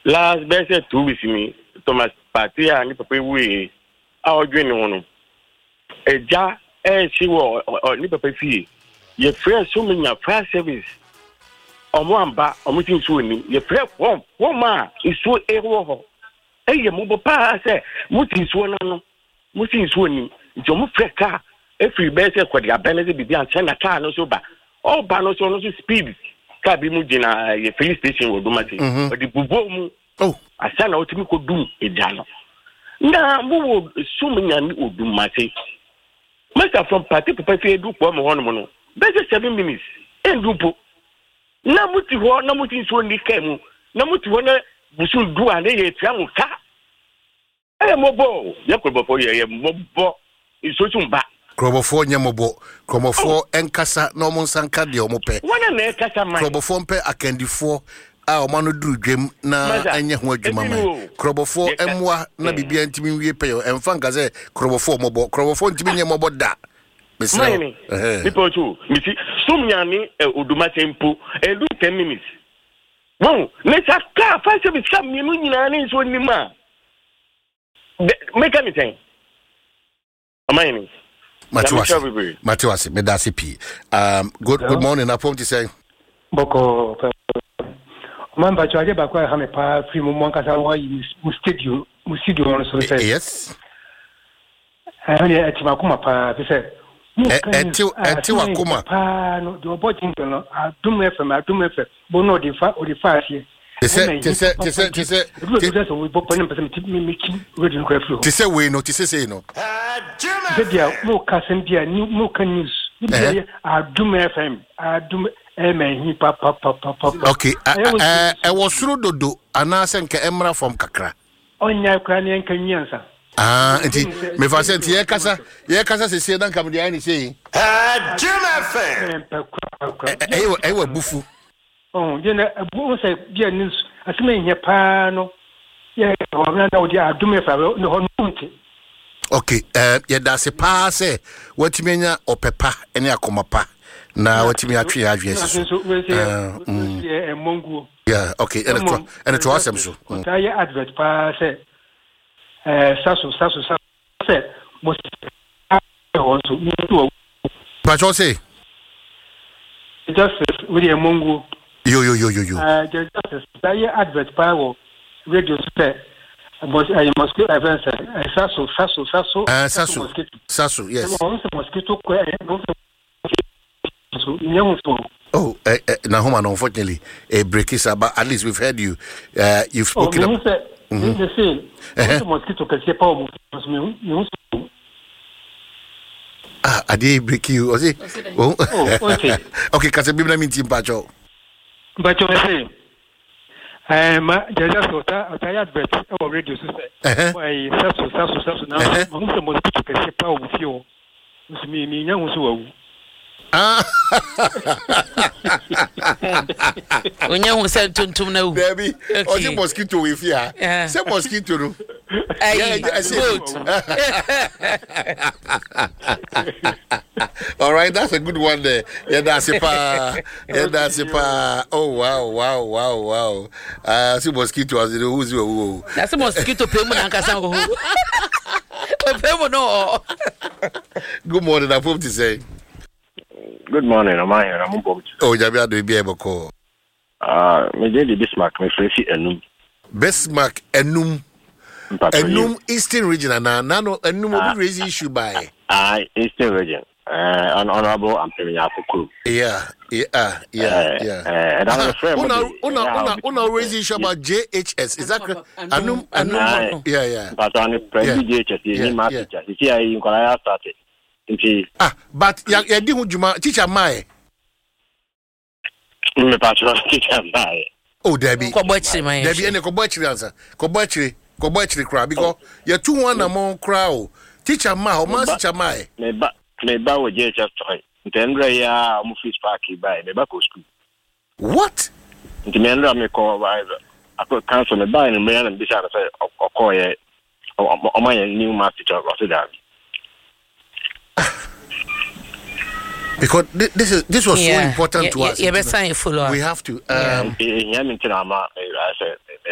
last best 2 weeks me Thomas Party and papa we our join no eja she wo ni papa fie ye fresh so many fire service omo amba omo tin so ni ye fresh one ma iso ewo ho eye mo bo pa se mo tin so no mo tin so ni jo mo fresh car every best kwadi abeneze bibi an na car no so ba all ba no so speed car bi mu gina ye police station wo domati odi bubo mu asa na otimi ko dum eja no na mo sum nyame odumate Mr. from party papa say do ko mo hono no best 7 minutes endupo na muti ho na muti so ni kai mu na muti ho na busu du ane ye tia mu ka mobo ye krobofo ye mobo iso tumba krobofo nya mobo krobofo enkasa na omo nsanka de omo pe wana na ekasa man krobofo mpe akandifo a o manu duru dwem na anya ho adwuma man krobofo emwa na bibia ntimi wie pe yo emfa nkaze krobofo mobo krobofo ntimi nya mobo da mesre people too misi sumnyani oduma tempo edu 10 minutes bon let's aka fa service kam mi no nyina na so nima make anything amani Matiwasi medasi p good morning apom to say boko mamba chwaje ba kwa hame pa free mo kasa wa studio on so say yes ani etima kuma pa say eti wakuma pa no do bojin no adum fm bo no di fa asie Tise we no tise say no dia mo kasen dia ni mo kan news dia adum fm adum emehi pa okay was through dodo anase nke emra from kakra onya kra ne nka nyansa enti me fa sent ye kasa se dan kam dia ni sei adum fm ewa bufu jena bu say dia news asime nye pa no ye o na odi adum fa no ho nti okay ye da se pa se watimenya opepa ene akomapa na watimi atwe adwese so mongu yeah okay ene to asem so ta ye advert pa se saso se mo also no pa cho say justice with the mongu yo justice ta ye advert pa wo radio say but I must go events saso yes mosquito na home unfortunately a break is about at least we've heard you you've spoken up mosquito que c'est pas ade break you okay okay kasi bibna minti mpacho say ma jaja sota ataya bet o radio so say why saso na mo mosquito que c'est pas au fio mi nyangu so wawu Onya hu se tuntum na wu baby o se mosquito we fear say mosquito no all right, that's a good one there. Yeah, that's it. Oh wow. See mosquito as who. That's a mosquito pemu na nkasa ho. Pemu no. Good morning, I hope to say. Good morning, I'm Bob. Oh, Jabia do be able call. Me dey Bismarck, me fresh enum. Bismarck enum Eastern region na no enum obi raise issue by. Eastern region. Honorable Ampemia Fukuru. Yeah. And I'm a friend. Una raise issue about JHS. Is that enum? Yeah. But on the JHS, you need master. You see, I started. But ya di hu juma teacher mai me patron teacher mai Debbie ene ko bochiri answer ko bochiri kra because ya 2-1 among crowd teacher mai o man teacher mai me ba wo je just try ntendra ya mo fish park by me ba ko school what ntendra me ko ba cancel me ba ni me na bi say okoye o man new math teacher or so that. Because this was so important to us. We have to. I said